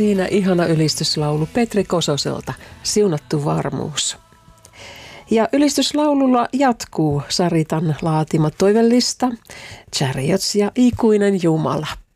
siinä ihana ylistyslaulu Petri Kososelta, Siunattu varmuus. Ja ylistyslaululla jatkuu Saritan laatima toivellista, Chariots ja Ikuinen Jumala.